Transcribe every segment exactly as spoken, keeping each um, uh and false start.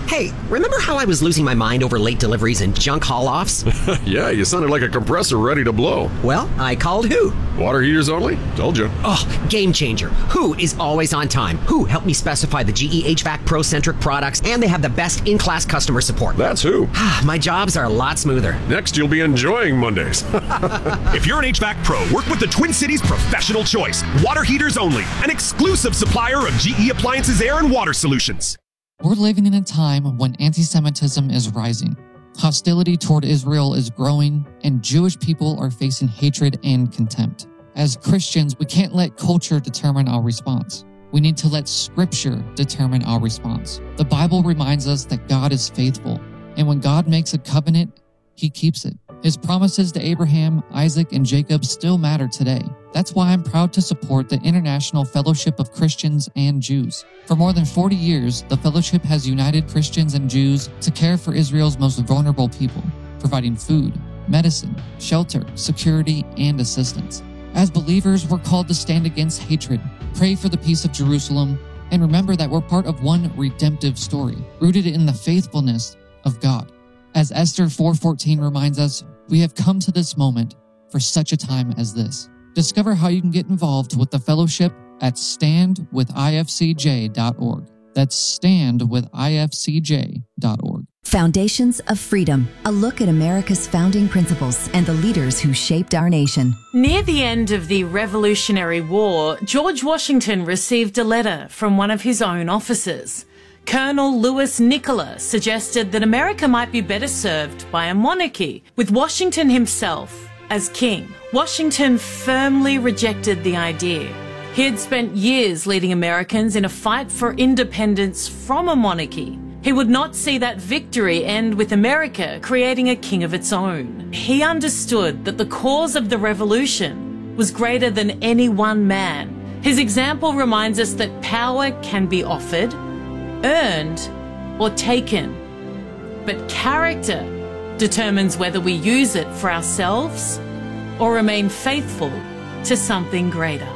Hey, remember how I was losing my mind over late deliveries and junk haul-offs? Yeah, you sounded like a compressor ready to blow. Well, I called Who. Water heaters only? Told you. Oh, game changer. Who is always on time. Who helped me specify the G E H V A C Pro-centric products, and they have the best in-class customer support. That's Who. My jobs are a lot smoother. Next, you'll be enjoying Mondays. If you're an H V A C Pro, work with the Twin Cities Professional Choice. Water heaters only. An exclusive supplier of G E Appliances Air and Water Solutions. We're living in a time when anti-Semitism is rising. Hostility toward Israel is growing, and Jewish people are facing hatred and contempt. As Christians, we can't let culture determine our response. We need to let Scripture determine our response. The Bible reminds us that God is faithful, and when God makes a covenant, He keeps it. His promises to Abraham, Isaac, and Jacob still matter today. That's why I'm proud to support the International Fellowship of Christians and Jews. For more than forty years, the fellowship has united Christians and Jews to care for Israel's most vulnerable people, providing food, medicine, shelter, security, and assistance. As believers, we're called to stand against hatred, pray for the peace of Jerusalem, and remember that we're part of one redemptive story, rooted in the faithfulness of God. As Esther four fourteen reminds us, we have come to this moment for such a time as this. Discover how you can get involved with the fellowship at stand with I F C J dot org. That's stand with I F C J dot org. Foundations of Freedom, a look at America's founding principles and the leaders who shaped our nation. Near the end of the Revolutionary War, George Washington received a letter from one of his own officers. Colonel Louis Nicola suggested that America might be better served by a monarchy, with Washington himself as king. Washington firmly rejected the idea. He had spent years leading Americans in a fight for independence from a monarchy. He would not see that victory end with America creating a king of its own. He understood that the cause of the revolution was greater than any one man. His example reminds us that power can be offered, earned, or taken. But character determines whether we use it for ourselves or remain faithful to something greater.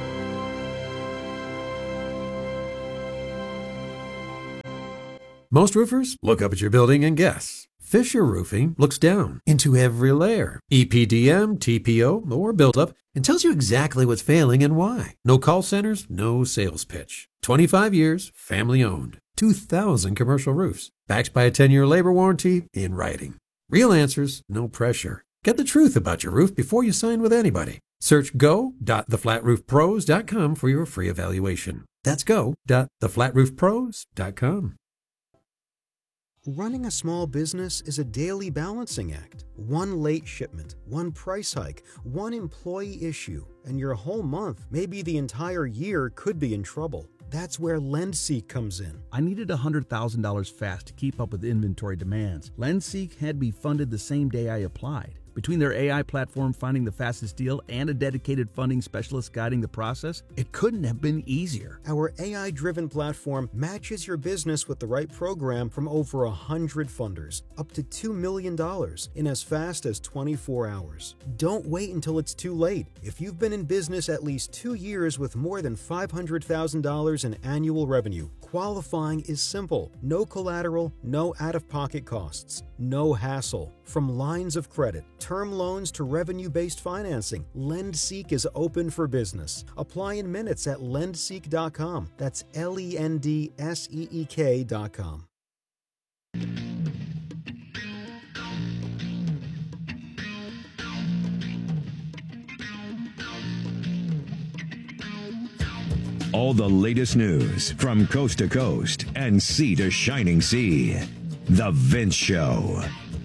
Most roofers look up at your building and guess. Fisher Roofing looks down into every layer, E P D M, T P O, or buildup, and tells you exactly what's failing and why. No call centers, no sales pitch. twenty-five years, family owned. two thousand commercial roofs, backed by a ten-year labor warranty in writing. Real answers, no pressure. Get the truth about your roof before you sign with anybody. Search go dot the flat roof pros dot com for your free evaluation. That's go dot the flat roof pros dot com. Running a small business is a daily balancing act. One late shipment, one price hike, one employee issue, and your whole month, maybe the entire year, could be in trouble. That's where LendSeek comes in. I needed one hundred thousand dollars fast to keep up with inventory demands. LendSeek had me funded the same day I applied. Between their A I platform finding the fastest deal and a dedicated funding specialist guiding the process, it couldn't have been easier. Our A I-driven platform matches your business with the right program from over one hundred funders, up to two million dollars in as fast as twenty-four hours. Don't wait until it's too late. If you've been in business at least two years with more than five hundred thousand dollars in annual revenue, qualifying is simple. No collateral, no out-of-pocket costs, no hassle. From lines of credit, term loans to revenue-based financing, LendSeek is open for business. Apply in minutes at lendseek dot com. That's L E N D S E E K dot com. All the latest news from coast to coast and sea to shining sea. The Vince Show.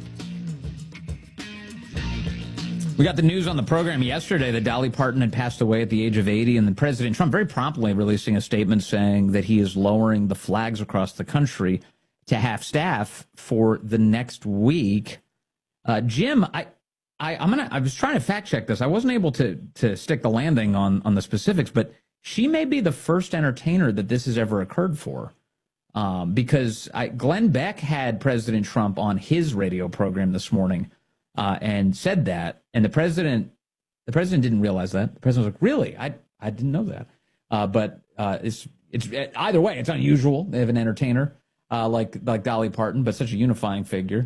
We got the news on the program yesterday that Dolly Parton had passed away at the age of eighty, and then President Trump very promptly releasing a statement saying that he is lowering the flags across the country to half staff for the next week. Uh, Jim, I, I, I'm gonna. I was trying to fact check this. I wasn't able to to stick the landing on on the specifics, but she may be the first entertainer that this has ever occurred for, um, because I, Glenn Beck had President Trump on his radio program this morning. Uh, and said that, and the president, the president didn't realize that. The president was like, "Really? I, I didn't know that." Uh, but uh, it's, it's either way, it's unusual. They have an entertainer. uh, like like Dolly Parton, but such a unifying figure.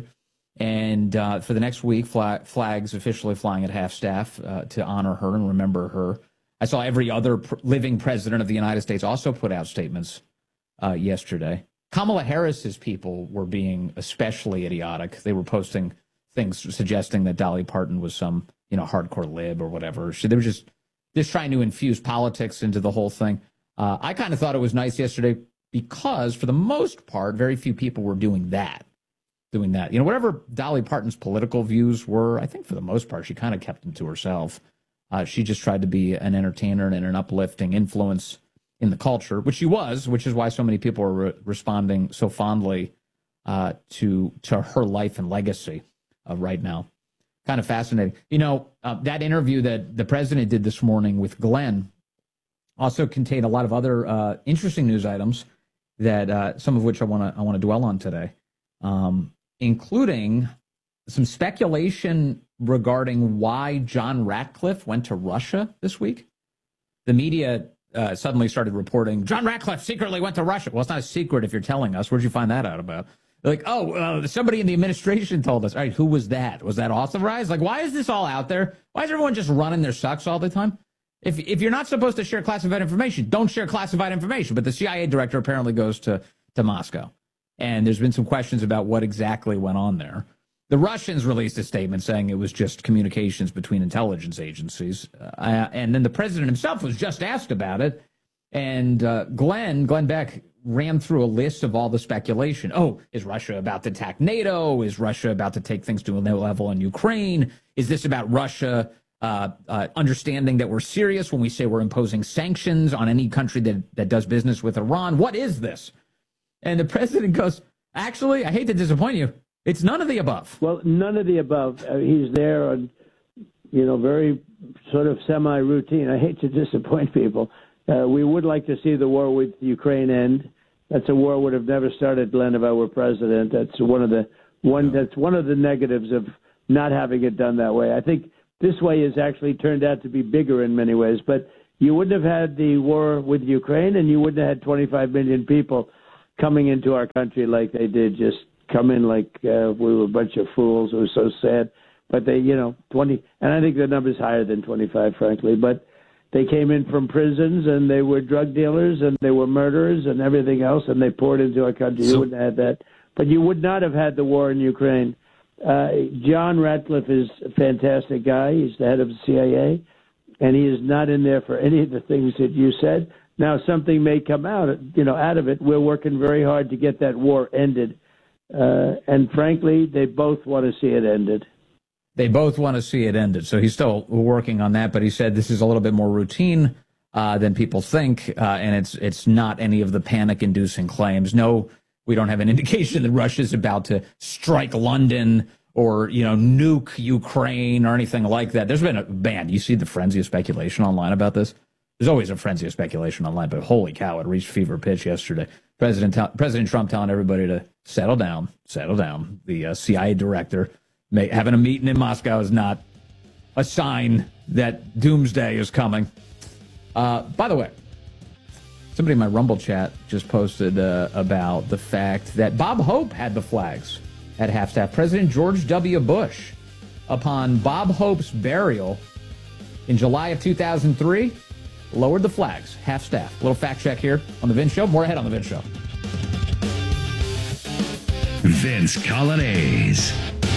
And uh, for the next week, flag, flags officially flying at half-staff uh, to honor her and remember her. I saw every other pr- living president of the United States also put out statements uh, yesterday. Kamala Harris's people were being especially idiotic. They were posting things suggesting that Dolly Parton was some, you know, hardcore lib or whatever. So they were just just trying to infuse politics into the whole thing. Uh, I kind of thought it was nice yesterday because, for the most part, very few people were doing that. Doing that, you know, whatever Dolly Parton's political views were, I think for the most part, she kind of kept them to herself. Uh, she just tried to be an entertainer and an uplifting influence in the culture, which she was, which is why so many people are re- responding so fondly uh, to to her life and legacy uh, right now. Kind of fascinating. You know, uh, that interview that the president did this morning with Glenn also contained a lot of other uh, interesting news items that uh, some of which I want to I want to dwell on today. Um, including some speculation regarding why John Ratcliffe went to Russia this week. The media uh, suddenly started reporting, John Ratcliffe secretly went to Russia. Well, it's not a secret if you're telling us. Where'd you find that out about? They're like, oh, uh, somebody in the administration told us. All right, who was that? Was that authorized? Like, why is this all out there? Why is everyone just running their sucks all the time? If if you're not supposed to share classified information, don't share classified information. But the C I A director apparently goes to, to Moscow. And there's been some questions about what exactly went on there. The Russians released a statement saying it was just communications between intelligence agencies. Uh, and then the president himself was just asked about it. And uh, Glenn, Glenn Beck ran through a list of all the speculation. Oh, is Russia about to attack NATO? Is Russia about to take things to a new level in Ukraine? Is this about Russia uh, uh, understanding that we're serious when we say we're imposing sanctions on any country that, that does business with Iran? What is this? And the president goes, actually, I hate to disappoint you. It's none of the above. Well, none of the above. Uh, he's there on, you know, very sort of semi-routine. I hate to disappoint people. Uh, we would like to see the war with Ukraine end. That's a war would have never started, Glenn, if I were president. That's one of the one. That's one of the negatives of not having it done that way. I think this way has actually turned out to be bigger in many ways. But you wouldn't have had the war with Ukraine, and you wouldn't have had twenty-five million people coming into our country like they did, just come in like uh, we were a bunch of fools. It was so sad. But they, you know, twenty, and I think the number's higher than twenty-five, frankly. But they came in from prisons, and they were drug dealers, and they were murderers, and everything else, and they poured into our country. So, you wouldn't have had that. But you would not have had the war in Ukraine. Uh, John Ratcliffe is a fantastic guy. He's the head of the C I A, and he is not in there for any of the things that you said. Now, something may come out, you know, out of it. We're working very hard to get that war ended. Uh, and frankly, they both want to see it ended. They both want to see it ended. So he's still working on that, but he said this is a little bit more routine uh, than people think, uh, and it's it's not any of the panic-inducing claims. No, we don't have an indication that Russia's about to strike London or, you know, nuke Ukraine or anything like that. There's been a man. You see the frenzy of speculation online about this. There's always a frenzy of speculation online, but holy cow, it reached fever pitch yesterday. President President Trump telling everybody to settle down, settle down. The uh, C I A director may, having a meeting in Moscow is not a sign that doomsday is coming. Uh, by the way, somebody in my Rumble chat just posted uh, about the fact that Bob Hope had the flags at half-staff. President George W. Bush, upon Bob Hope's burial in July of two thousand three, lowered the flags, half-staff. Little fact check here on The Vince Show. More ahead on The Vince Show. Vince Coglianese.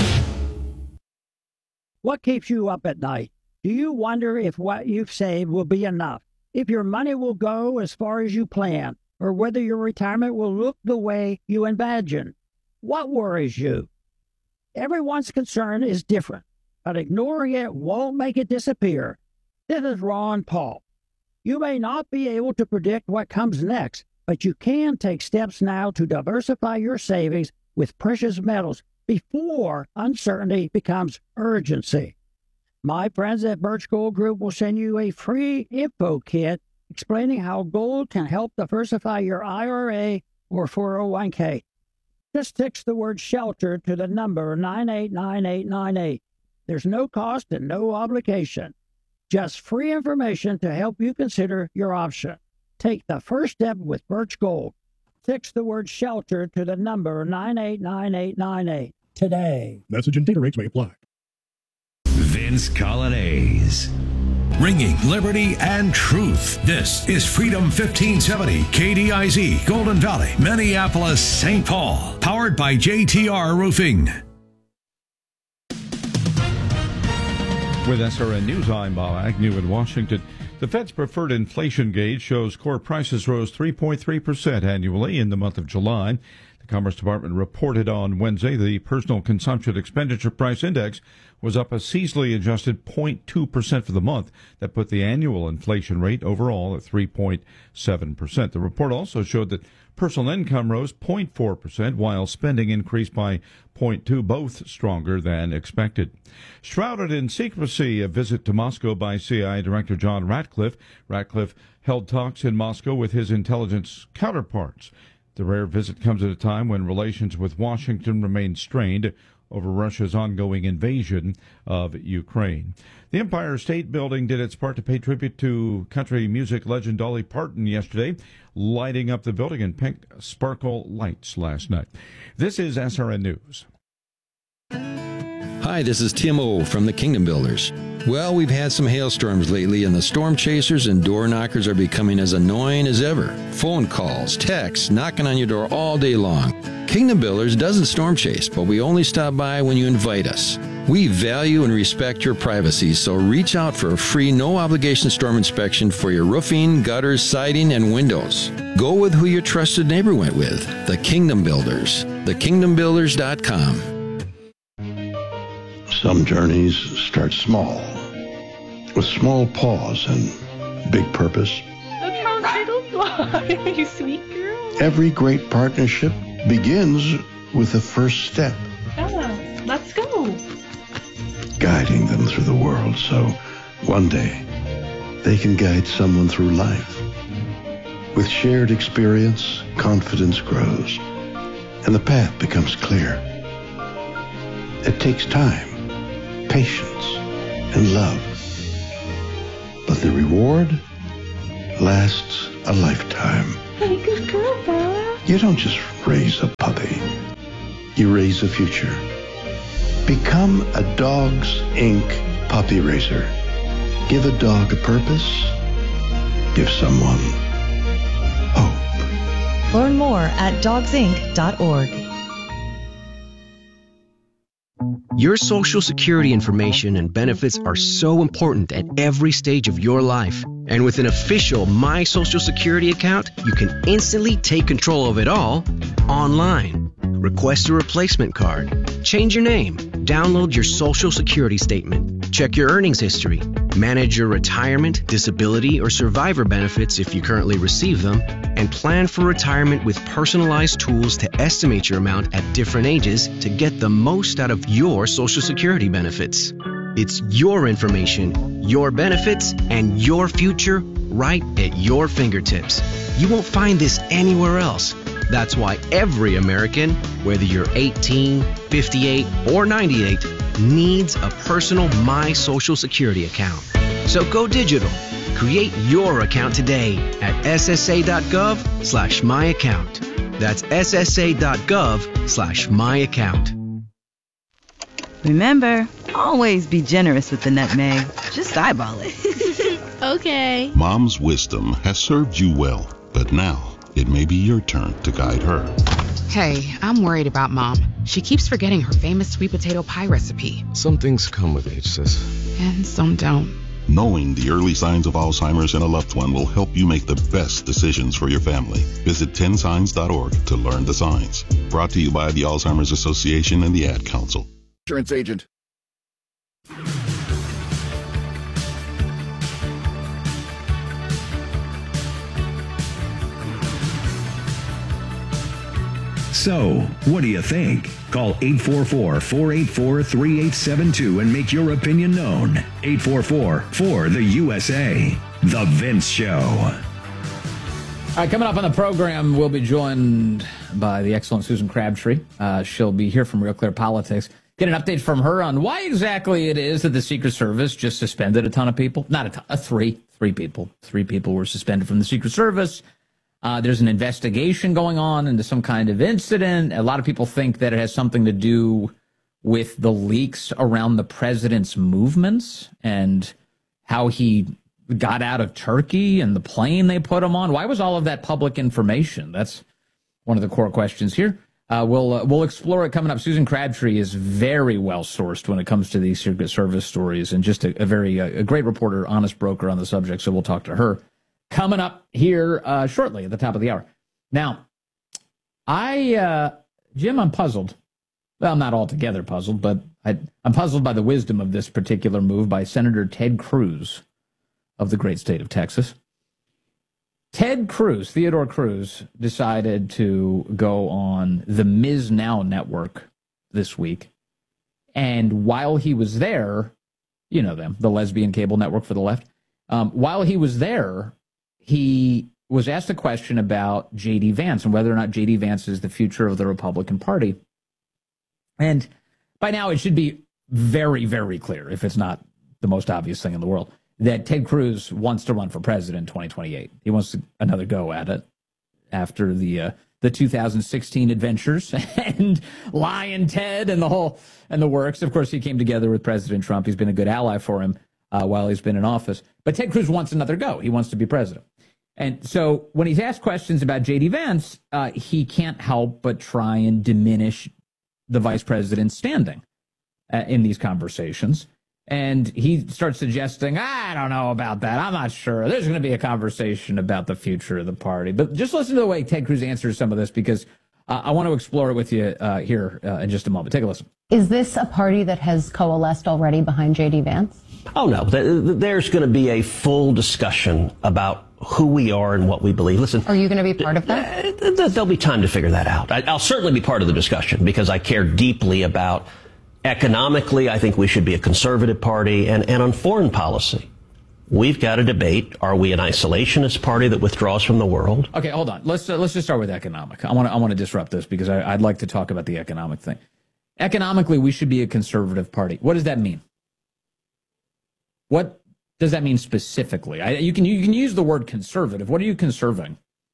What keeps you up at night? Do you wonder if what you've saved will be enough? If your money will go as far as you plan? Or whether your retirement will look the way you imagine? What worries you? Everyone's concern is different, but ignoring it won't make it disappear. This is Ron Paul. You may not be able to predict what comes next, but you can take steps now to diversify your savings with precious metals before uncertainty becomes urgency. My friends at Birch Gold Group will send you a free info kit explaining how gold can help diversify your I R A or four oh one k. Just text the word SHELTER to the number nine eight nine eight nine eight. There's no cost and no obligation. Just free information to help you consider your option. Take the first step with Birch Gold. Text the word shelter to the number nine eight nine eight nine eight today. Message and data rates may apply. Vince Colonnese. Ringing liberty and truth. This is Freedom fifteen seventy, K D I Z, Golden Valley, Minneapolis, Saint Paul. Powered by J T R Roofing. With S R N News, I'm Bob Agnew in Washington. The Fed's preferred inflation gauge shows core prices rose three point three percent annually in the month of July. The Commerce Department reported on Wednesday the Personal Consumption Expenditure Price Index was up a seasonally adjusted zero point two percent for the month. That put the annual inflation rate overall at three point seven percent. The report also showed that personal income rose zero point four percent, while spending increased by zero point two, both stronger than expected. Shrouded in secrecy, a visit to Moscow by C I A Director John Ratcliffe. Ratcliffe held talks in Moscow with his intelligence counterparts. The rare visit comes at a time when relations with Washington remain strained over Russia's ongoing invasion of Ukraine. The Empire State Building did its part to pay tribute to country music legend Dolly Parton yesterday, lighting up the building in pink sparkle lights last night. This is S R N News. Hi, this is Tim O from the Kingdom Builders. Well, we've had some hailstorms lately, and the storm chasers and door knockers are becoming as annoying as ever. Phone calls, texts, knocking on your door all day long. Kingdom Builders doesn't storm chase, but we only stop by when you invite us. We value and respect your privacy, so reach out for a free, no-obligation storm inspection for your roofing, gutters, siding, and windows. Go with who your trusted neighbor went with, the Kingdom Builders, the kingdom builders dot com. Some journeys start small, with small pause and big purpose. Look how little fly, you sweet girl. Every great partnership begins with the first step. Yeah, let's go. Guiding them through the world so one day they can guide someone through life. With shared experience, confidence grows, and the path becomes clear. It takes time, patience, and love. But the reward lasts a lifetime. Hey, good girl, Bella. You don't just raise a puppy. You raise a future. Become a Dogs Incorporated puppy raiser. Give a dog a purpose. Give someone hope. Learn more at dogs inc dot org. Your Social Security information and benefits are so important at every stage of your life. And with an official My Social Security account, you can instantly take control of it all online. Request a replacement card, change your name, download your Social Security statement, check your earnings history, manage your retirement, disability, or survivor benefits if you currently receive them, and plan for retirement with personalized tools to estimate your amount at different ages to get the most out of your Social Security benefits. It's your information, your benefits, and your future right at your fingertips. You won't find this anywhere else. That's why every American, whether you're eighteen, fifty-eight, or ninety-eight, needs a personal My Social Security account. So go digital. Create your account today at S S A dot gov slash my account. That's S S A dot gov slash my account. Remember, always be generous with the nutmeg. Just eyeball it. Okay. Mom's wisdom has served you well, but now it may be your turn to guide her. Hey, I'm worried about Mom. She keeps forgetting her famous sweet potato pie recipe. Some things come with age, sis. And some don't. Knowing the early signs of Alzheimer's in a loved one will help you make the best decisions for your family. Visit ten signs dot org to learn the signs. Brought to you by the Alzheimer's Association and the Ad Council. Insurance agent. So, what do you think? Call eight four four, four eight four, three eight seven two and make your opinion known. eight four four, four, the U S A. The Vince Show. All right, coming up on the program, we'll be joined by the excellent Susan Crabtree. Uh, she'll be here from Real Clear Politics. Get an update from her on why exactly it is that the Secret Service just suspended a ton of people. Not a ton, uh, three. Three people. Three people were suspended from the Secret Service. Uh, there's an investigation going on into some kind of incident. A lot of people think that it has something to do with the leaks around the president's movements and how he got out of Turkey and the plane they put him on. Why was all of that public information? That's one of the core questions here. Uh, we'll uh, we'll explore it coming up. Susan Crabtree is very well sourced when it comes to these Secret Service stories, and just a, a very uh, a great reporter, honest broker on the subject. So we'll talk to her coming up here uh, shortly at the top of the hour. Now, I uh, Jim, I'm puzzled. Well, I'm not altogether puzzled, but I, I'm puzzled by the wisdom of this particular move by Senator Ted Cruz of the great state of Texas. Ted Cruz, Theodore Cruz, decided to go on the Miz Now network this week. And while he was there, you know them, the lesbian cable network for the left. Um, while he was there, he was asked a question about J D. Vance and whether or not J D. Vance is the future of the Republican Party. And by now it should be very, very clear, if it's not the most obvious thing in the world, that Ted Cruz wants to run for president in twenty twenty-eight. He wants to, another go at it after the uh, the two thousand sixteen adventures and Lion Ted and the whole and the works. Of course, he came together with President Trump. He's been a good ally for him uh, while he's been in office. But Ted Cruz wants another go. He wants to be president. And so when he's asked questions about J D. Vance, uh, he can't help but try and diminish the vice president's standing uh, in these conversations. And he starts suggesting, I don't know about that. I'm not sure. There's going to be a conversation about the future of the party. But just listen to the way Ted Cruz answers some of this, because uh, I want to explore it with you uh, here uh, in just a moment. Take a listen. Is this a party that has coalesced already behind J D. Vance? Oh, no. There's going to be a full discussion about who we are and what we believe. Listen. Are you going to be part of that? There'll be time to figure that out. I'll certainly be part of the discussion because I care deeply about economically. I think we should be a conservative party. And, and on foreign policy, we've got to debate, are we an isolationist party that withdraws from the world? Okay, hold on. Let's uh, let's just start with economic. I want to I want to disrupt this because I, I'd like to talk about the economic thing. Economically, we should be a conservative party. What does that mean? What does that mean specifically? I, you can you can use the word conservative. What are you conserving?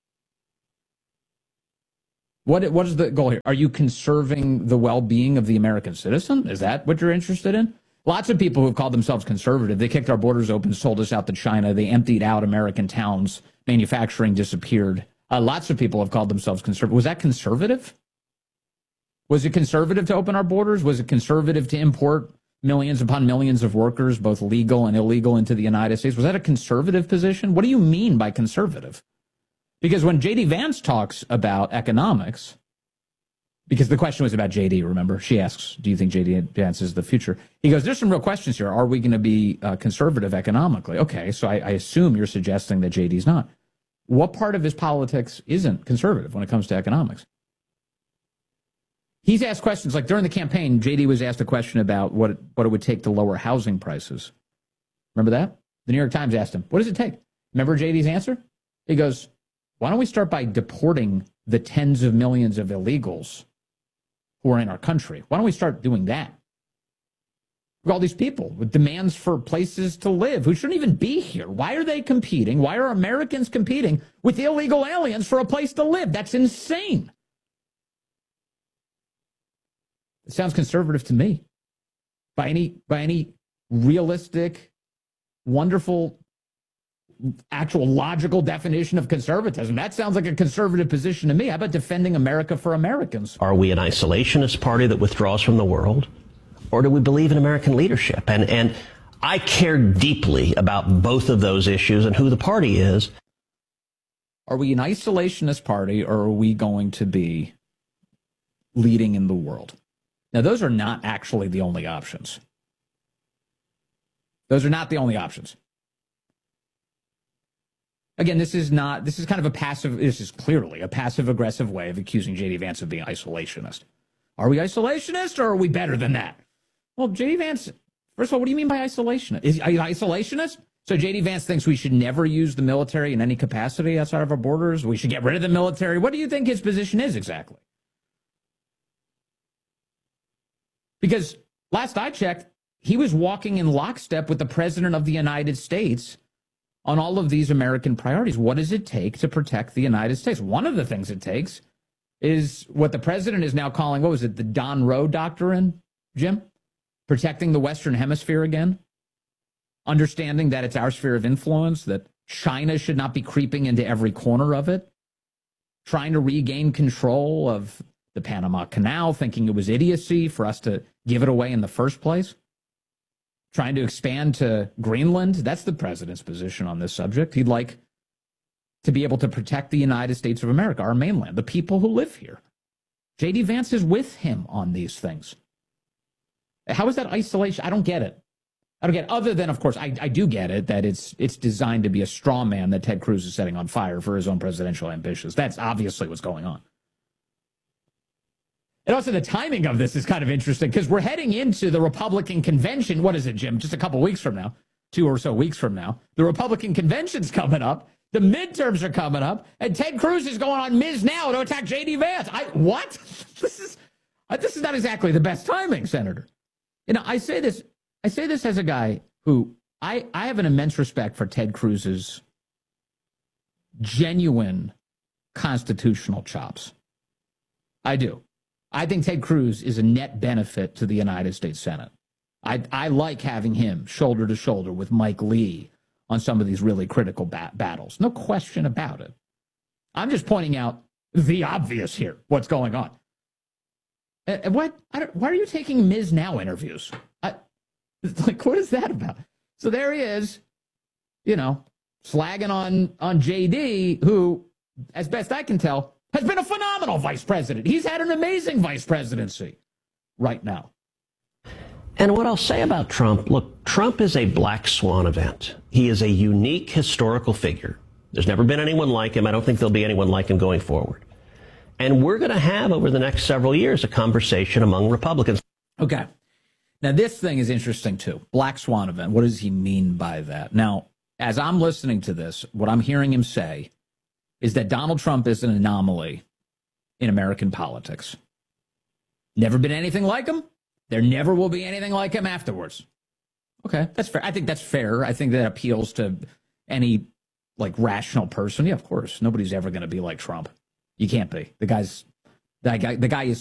What what is the goal here? Are you conserving the well-being of the American citizen? Is that what you're interested in? Lots of people who have called themselves conservative, they kicked our borders open, sold us out to China, they emptied out American towns, manufacturing disappeared. Uh, lots of people have called themselves conservative. Was that conservative? Was it conservative to open our borders? Was it conservative to import millions upon millions of workers, both legal and illegal, into the United States? Was that a conservative position? What do you mean by conservative? Because when J D. Vance talks about economics, because the question was about J D, remember? She asks, do you think J D. Vance is the future? He goes, there's some real questions here. Are we going to be uh, conservative economically? Okay, so I, I assume you're suggesting that J D's not. What part of his politics isn't conservative when it comes to economics? He's asked questions, like during the campaign, J D was asked a question about what it, what it would take to lower housing prices. Remember that? The New York Times asked him, what does it take? Remember J D's answer? He goes, why don't we start by deporting the tens of millions of illegals who are in our country? Why don't we start doing that? We've got all these people with demands for places to live who shouldn't even be here. Why are they competing? Why are Americans competing with illegal aliens for a place to live? That's insane. It sounds conservative to me. By any by any realistic, wonderful, actual logical definition of conservatism, that sounds like a conservative position to me. How about defending America for Americans? Are we an isolationist party that withdraws from the world? Or do we believe in American leadership? And and I care deeply about both of those issues and who the party is. Are we an isolationist party, or are we going to be leading in the world? Now, those are not actually the only options. Those are not the only options. Again, this is not, this is kind of a passive, this is clearly a passive-aggressive way of accusing J D. Vance of being isolationist. Are we isolationist, or are we better than that? Well, J D. Vance, first of all, what do you mean by isolationist? Is, are you isolationist? So J D. Vance thinks we should never use the military in any capacity outside of our borders? We should get rid of the military? What do you think his position is exactly? Because last I checked, he was walking in lockstep with the President of the United States on all of these American priorities. What does it take to protect the United States? One of the things it takes is what the president is now calling, what was it, the Don Rowe Doctrine, Jim? Protecting the Western Hemisphere again? Understanding that it's our sphere of influence, that China should not be creeping into every corner of it? Trying to regain control of the Panama Canal, thinking it was idiocy for us to give it away in the first place? Trying to expand to Greenland? That's the president's position on this subject. He'd like to be able to protect the United States of America, our mainland, the people who live here. J D. Vance is with him on these things. How is that isolation? I don't get it. I don't get it. Other than, of course, I, I do get it, that it's it's designed to be a straw man that Ted Cruz is setting on fire for his own presidential ambitions. That's obviously what's going on. And also the timing of this is kind of interesting because we're heading into the Republican convention. What is it, Jim? Just a couple weeks from now, two or so weeks from now. The Republican convention's coming up. The midterms are coming up. And Ted Cruz is going on Miz Now to attack J D. Vance. I What? This is this is not exactly the best timing, Senator. You know, I say this, I say this as a guy who I, I have an immense respect for Ted Cruz's genuine constitutional chops. I do. I think Ted Cruz is a net benefit to the United States Senate. I, I like having him shoulder to shoulder with Mike Lee on some of these really critical ba- battles. No question about it. I'm just pointing out the obvious here, what's going on. Uh, what? I don't, why are you taking Miz Now interviews? I, like, what is that about? So there he is, you know, slagging on, on J D, who, as best I can tell, has been a phenomenal vice president. He's had an amazing vice presidency right now. And what I'll say about Trump, look, Trump is a black swan event. He is a unique historical figure. There's never been anyone like him. I don't think there'll be anyone like him going forward. And we're going to have, over the next several years, a conversation among Republicans. Okay. Now, this thing is interesting, too. Black swan event. What does he mean by that? Now, as I'm listening to this, what I'm hearing him say is that Donald Trump is an anomaly in American politics. Never been anything like him. There never will be anything like him afterwards. Okay, that's fair. I think that's fair. I think that appeals to any, like, rational person. Yeah, of course. Nobody's ever going to be like Trump. You can't be. The guy's, that guy, the guy is